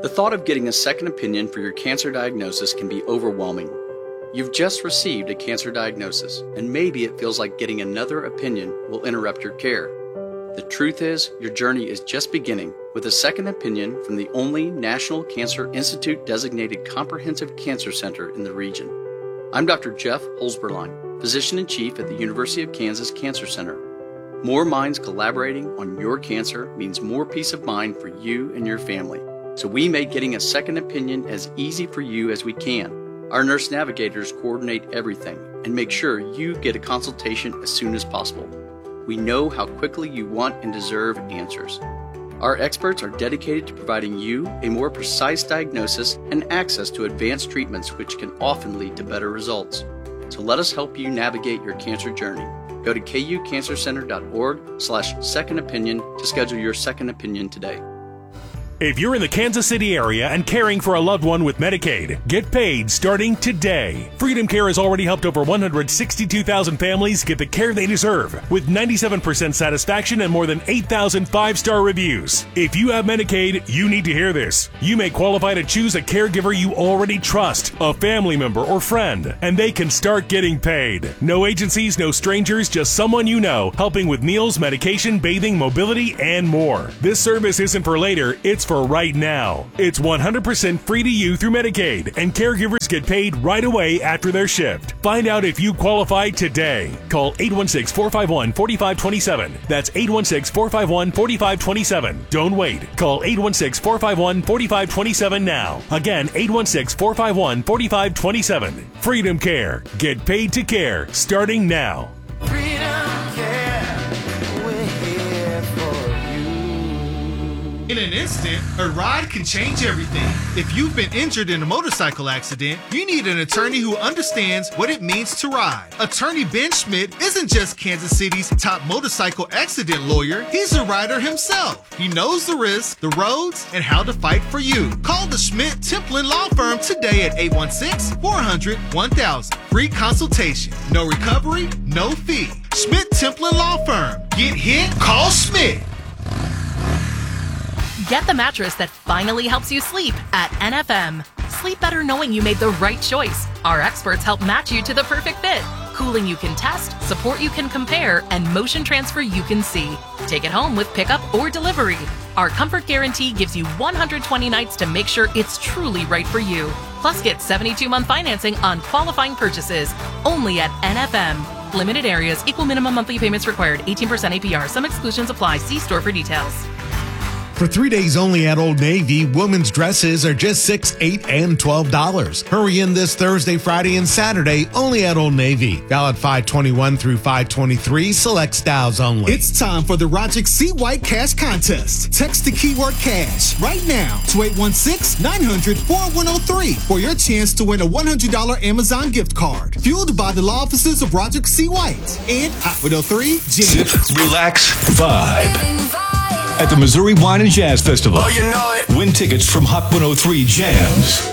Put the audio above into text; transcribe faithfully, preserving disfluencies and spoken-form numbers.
The thought of getting a second opinion for your cancer diagnosis can be overwhelming. You've just received a cancer diagnosis, and maybe it feels like getting another opinion will interrupt your care. The truth is, your journey is just beginning with a second opinion from the only National Cancer Institute designated comprehensive cancer center in the region. I'm Doctor Jeff Holzberlein, Physician-in-Chief at the University of Kansas Cancer Center. More minds collaborating on your cancer means more peace of mind for you and your family. So we make getting a second opinion as easy for you as we can. Our nurse navigators coordinate everything and make sure you get a consultation as soon as possible. We know how quickly you want and deserve answers. Our experts are dedicated to providing you a more precise diagnosis and access to advanced treatments which can often lead to better results. So let us help you navigate your cancer journey. Go to k u cancer center dot org slash second opinion to schedule your second opinion today. If you're in the Kansas City area and caring for a loved one with Medicaid, get paid starting today. Freedom Care has already helped over one hundred sixty-two thousand families get the care they deserve with ninety-seven percent satisfaction and more than eight thousand five-star reviews. If you have Medicaid, you need to hear this. You may qualify to choose a caregiver you already trust, a family member or friend, and they can start getting paid. No agencies, no strangers, just someone you know, helping with meals, medication, bathing, mobility, and more. This service isn't for later, it's for right now. It's one hundred percent free to you through Medicaid, and caregivers get paid right away after their shift. Find out if you qualify today. Call eight one six, four five one, four five two seven. That's eight one six, four five one, four five two seven. Don't wait. Call eight one six, four five one, four five two seven now. Again, eight one six, four five one, four five two seven. Freedom Care. Get paid to care starting now. In an instant, a ride can change everything. If you've been injured in a motorcycle accident, you need an attorney who understands what it means to ride. Attorney Ben Schmidt isn't just Kansas City's top motorcycle accident lawyer, he's a rider himself. He knows the risks, the roads, and how to fight for you. Call the Schmidt Templin Law Firm today at eight one six, four hundred, one thousand. Free consultation. No recovery, no fee. Schmidt Templin Law Firm. Get hit? Call Schmidt. Get the mattress that finally helps you sleep at N F M. Sleep better knowing you made the right choice. Our experts help match you to the perfect fit. Cooling you can test, support you can compare, and motion transfer you can see. Take it home with pickup or delivery. Our comfort guarantee gives you one hundred twenty nights to make sure it's truly right for you. Plus, get seventy-two month financing on qualifying purchases. Only at N F M. Limited areas, equal minimum monthly payments required, eighteen percent A P R. Some exclusions apply. See store for details. For three days only at Old Navy, women's dresses are just six dollars, eight dollars, and twelve dollars. Hurry in this Thursday, Friday, and Saturday only at Old Navy. Valid five twenty-one through five twenty-three, select styles only. It's time for the Rogic C. White Cash Contest. Text the keyword cash right now to eight one six, nine hundred, four one zero three for your chance to win a one hundred dollars Amazon gift card. Fueled by the law offices of Rogic C. White and Hot one oh three Jam. Sip, relax, vibe. At the Missouri Wine and Jazz Festival. Oh, you know it. Win tickets from Hot one oh three Jams.